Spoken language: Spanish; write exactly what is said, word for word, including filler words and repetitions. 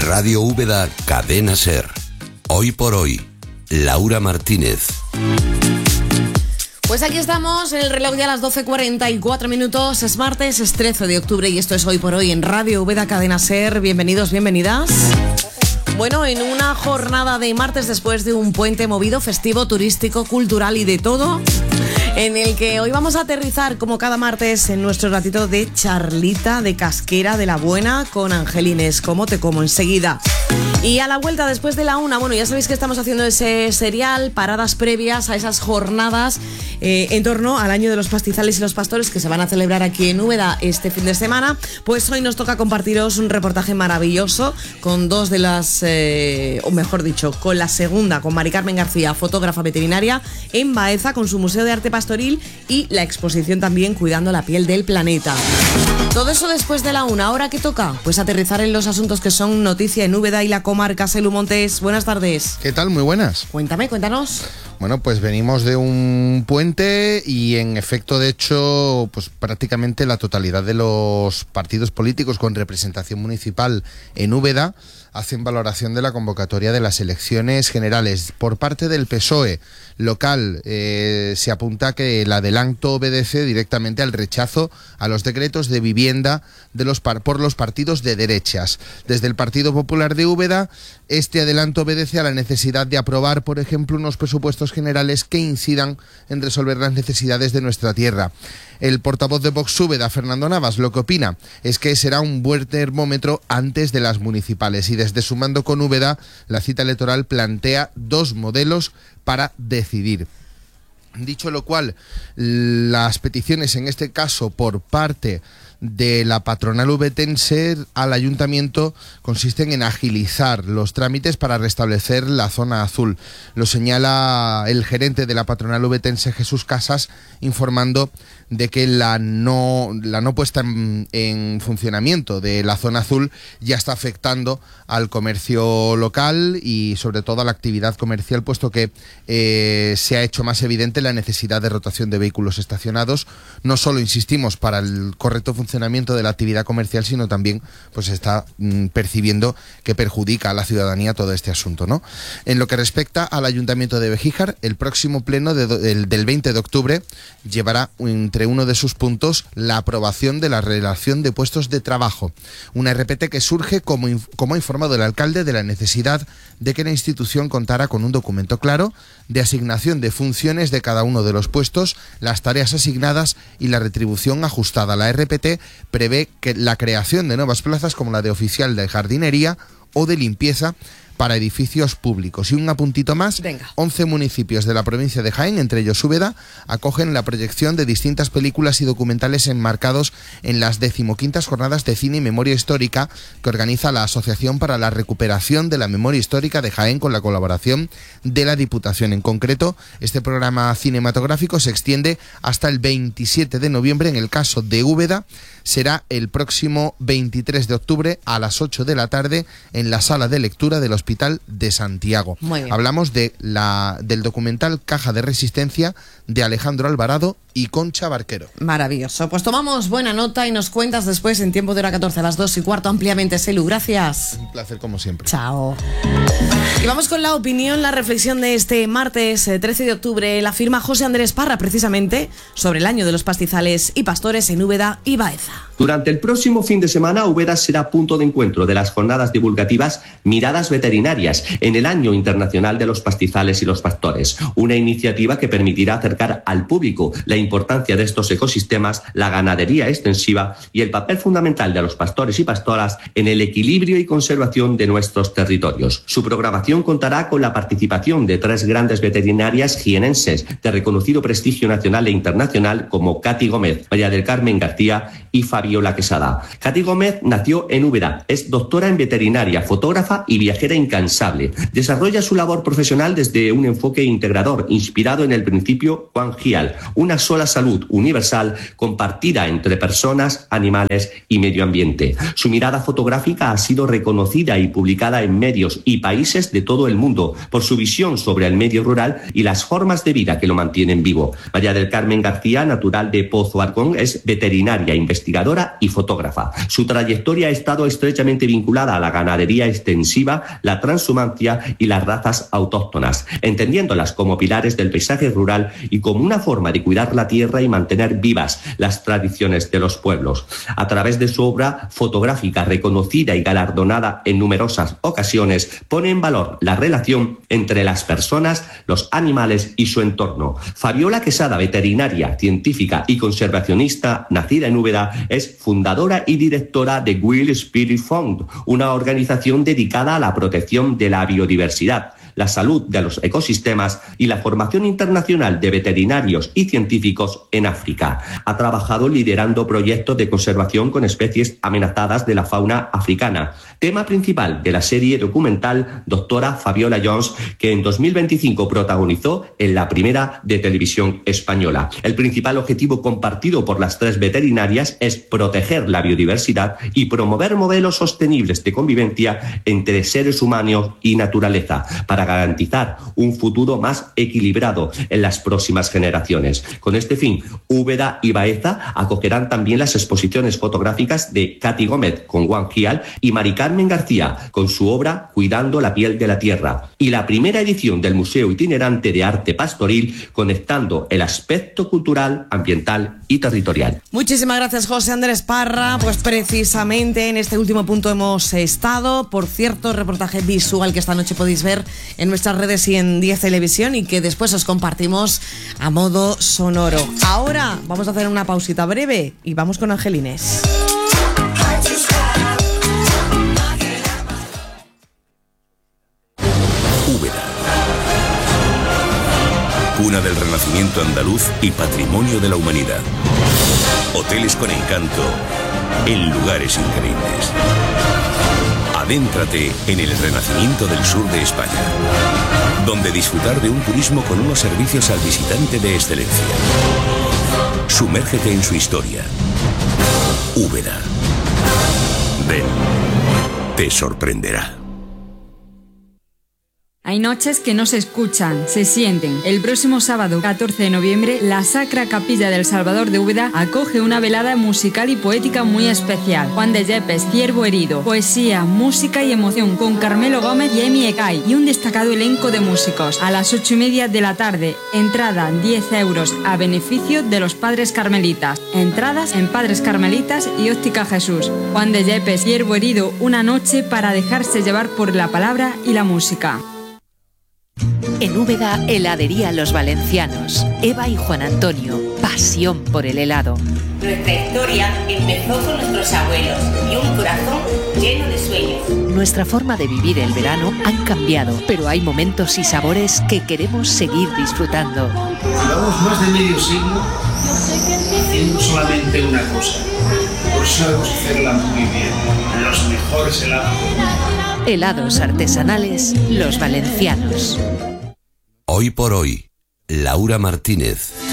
Radio Úbeda, Cadena Ser. Hoy por hoy, Laura Martínez. Pues aquí estamos, el reloj ya a las doce cuarenta y cuatro minutos, es martes, es trece de octubre y esto es Hoy por Hoy en Radio Úbeda, Cadena Ser. Bienvenidos, bienvenidas. Bueno, en una jornada de martes después de un puente movido, festivo, turístico, cultural y de todo, en el que hoy vamos a aterrizar como cada martes en nuestro ratito de charlita, de casquera, de la buena, con Angelines, como te como enseguida. Y a la vuelta después de la una, bueno, ya sabéis que estamos haciendo ese serial, paradas previas a esas jornadas eh, en torno al año de los pastizales y los pastores que se van a celebrar aquí en Úbeda este fin de semana. Pues hoy nos toca compartiros un reportaje maravilloso con dos de las, eh, o mejor dicho, con la segunda, con Mari Carmen García, fotógrafa veterinaria en Baeza, con su Museo de Arte Pastoril y la exposición también Cuidando la piel del planeta. Todo eso después de la una. ¿Ahora qué toca? Pues aterrizar en los asuntos que son noticia en Úbeda y la comarca. Selu Montes, buenas tardes. ¿Qué tal? Muy buenas. Cuéntame, cuéntanos. Bueno, pues venimos de un puente y en efecto, de hecho, pues prácticamente la totalidad de los partidos políticos con representación municipal en Úbeda hacen valoración de la convocatoria de las elecciones generales. Por parte del P S O E local eh, se apunta que el adelanto obedece directamente al rechazo a los decretos de vivienda de los par por los partidos de derechas. Desde el Partido Popular de Úbeda, este adelanto obedece a la necesidad de aprobar, por ejemplo, unos presupuestos generales que incidan en resolver las necesidades de nuestra tierra. El portavoz de Vox Úbeda, Fernando Navas, lo que opina es que será un buen termómetro antes de las municipales y desde Sumando con Úbeda, la cita electoral plantea dos modelos para decidir. Dicho lo cual, las peticiones en este caso por parte de la patronal ubetense al ayuntamiento consisten en agilizar los trámites para restablecer la zona azul. Lo señala el gerente de la patronal ubetense, Jesús Casas, informando de que la no, la no puesta en, en funcionamiento de la zona azul ya está afectando al comercio local y sobre todo a la actividad comercial, puesto que eh, se ha hecho más evidente la necesidad de rotación de vehículos estacionados, no solo, insistimos, para el correcto funcionamiento de la actividad comercial, sino también pues se está mm, percibiendo que perjudica a la ciudadanía todo este asunto, ¿no? En lo que respecta al Ayuntamiento de Bejíjar, el próximo pleno de, del, del veinte de octubre llevará entre uno de sus puntos la aprobación de la relación de puestos de trabajo, una R P T que surge, como, como ha informado el alcalde, de la necesidad de que la institución contara con un documento claro de asignación de funciones de cada uno de los puestos, las tareas asignadas y la retribución ajustada. La R P T prevé que la creación de nuevas plazas como la de oficial de jardinería o de limpieza para edificios públicos. Y un apuntito más, Venga. once municipios de la provincia de Jaén, entre ellos Úbeda, acogen la proyección de distintas películas y documentales enmarcados en las decimoquintas jornadas de cine y memoria histórica que organiza la Asociación para la Recuperación de la Memoria Histórica de Jaén con la colaboración de la Diputación. En concreto, este programa cinematográfico se extiende hasta el veintisiete de noviembre. En el caso de Úbeda, será el próximo veintitrés de octubre a las ocho de la tarde en la sala de lectura del Hospital de Santiago. Hablamos de la, del documental Caja de Resistencia de Alejandro Alvarado y Concha Barquero. Maravilloso. Pues tomamos buena nota y nos cuentas después en tiempo de hora catorce a las dos y cuarto ampliamente. Selu, gracias. Un placer como siempre. Chao. Y vamos con la opinión, la reflexión de este martes trece de octubre. La firma José Andrés Parra, precisamente, sobre el año de los pastizales y pastores en Úbeda y Baeza. Durante el próximo fin de semana, Úbeda será punto de encuentro de las jornadas divulgativas Miradas Veterinarias en el Año Internacional de los Pastizales y los Pastores, una iniciativa que permitirá acercar al público la importancia de estos ecosistemas, la ganadería extensiva y el papel fundamental de los pastores y pastoras en el equilibrio y conservación de nuestros territorios. Su programación contará con la participación de tres grandes veterinarias jienenses de reconocido prestigio nacional e internacional como Katy Gómez, María del Carmen García y Fabiola Quesada. Katy Gómez nació en Úbeda, es doctora en veterinaria, fotógrafa y viajera incansable. Desarrolla su labor profesional desde un enfoque integrador, inspirado en el principio Juan Gial, una sola salud universal compartida entre personas, animales y medio ambiente. Su mirada fotográfica ha sido reconocida y publicada en medios y países de todo el mundo por su visión sobre el medio rural y las formas de vida que lo mantienen vivo. María del Carmen García, natural de Pozo Arcón, es veterinaria, investigadora escritora y fotógrafa. Su trayectoria ha estado estrechamente vinculada a la ganadería extensiva, la transhumancia y las razas autóctonas, entendiéndolas como pilares del paisaje rural y como una forma de cuidar la tierra y mantener vivas las tradiciones de los pueblos. A través de su obra fotográfica, reconocida y galardonada en numerosas ocasiones, pone en valor la relación entre las personas, los animales y su entorno. Fabiola Quesada, veterinaria, científica y conservacionista, nacida en Úbeda, es fundadora y directora de Wild Spirit Fund, una organización dedicada a la protección de la biodiversidad, la salud de los ecosistemas y la formación internacional de veterinarios y científicos en África. Ha trabajado liderando proyectos de conservación con especies amenazadas de la fauna africana, tema principal de la serie documental Doctora Fabiola Jones, que en dos mil veinticinco protagonizó en la primera de televisión española. El principal objetivo compartido por las tres veterinarias es proteger la biodiversidad y promover modelos sostenibles de convivencia entre seres humanos y naturaleza, para garantizar un futuro más equilibrado en las próximas generaciones. Con este fin, Úbeda y Baeza acogerán también las exposiciones fotográficas de Katy Gómez con One Hill y Mari Carmen García con su obra Cuidando la piel de la tierra, y la primera edición del Museo Itinerante de Arte Pastoril, conectando el aspecto cultural, ambiental y territorial. Muchísimas gracias, José Andrés Parra. Pues precisamente en este último punto hemos estado. Por cierto, reportaje visual que esta noche podéis ver en nuestras redes y en diez Televisión, y que después os compartimos a modo sonoro. Ahora vamos a hacer una pausita breve y vamos con Angelines. Úbeda, cuna del renacimiento andaluz y patrimonio de la humanidad. Hoteles con encanto en lugares increíbles. Adéntrate en el renacimiento del sur de España, donde disfrutar de un turismo con unos servicios al visitante de excelencia. Sumérgete en su historia. Úbeda. Ven, te sorprenderá. Hay noches que no se escuchan, se sienten. El próximo sábado, catorce de noviembre, la Sacra Capilla del Salvador de Úbeda acoge una velada musical y poética muy especial. Juan de Yepes, Ciervo Herido, poesía, música y emoción con Carmelo Gómez y Emi Ekay y un destacado elenco de músicos. A las ocho y media de la tarde, entrada diez euros a beneficio de los Padres Carmelitas. Entradas en Padres Carmelitas y Óptica Jesús. Juan de Yepes, Ciervo Herido, una noche para dejarse llevar por la palabra y la música. En Úbeda, heladería Los Valencianos. Eva y Juan Antonio, pasión por el helado. Nuestra historia empezó con nuestros abuelos y un corazón lleno de sueños. Nuestra forma de vivir el verano han cambiado, pero hay momentos y sabores que queremos seguir disfrutando. Llevamos más de medio siglo haciendo solamente una cosa. Por eso sabemos hacerla muy bien. Los mejores helados. Helados artesanales Los Valencianos. Hoy por hoy, Laura Martínez.